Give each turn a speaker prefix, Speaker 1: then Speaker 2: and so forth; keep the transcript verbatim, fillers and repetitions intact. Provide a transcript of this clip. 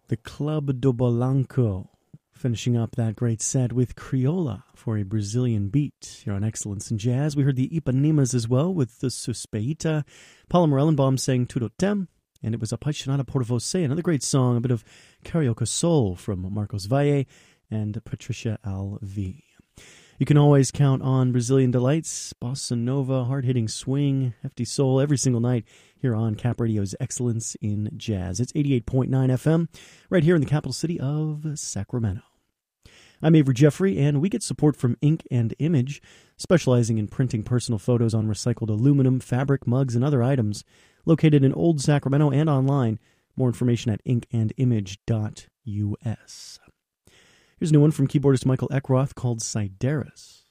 Speaker 1: The Club do Bolanco, finishing up that great set with Criolla for a Brazilian beat here on Excellence in Jazz. We heard the Ipanemas as well with the Suspeita. Paula Morellenbaum sang Tudo Tem, and it was Apaixonada por Você, another great song, a bit of Carioca Soul from Marcos Valle and Patricia Alvi. You can always count on Brazilian delights, bossa nova, hard-hitting swing, hefty soul every single night here on Cap Radio's Excellence in Jazz. It's eighty-eight point nine F M right here in the capital city of Sacramento. I'm Avery Jeffrey, and we get support from Ink and Image, specializing in printing personal photos on recycled aluminum, fabric, mugs, and other items, located in Old Sacramento and online. More information at ink and image dot U S. Here's a new one from keyboardist Michael Eckroth called Sideris.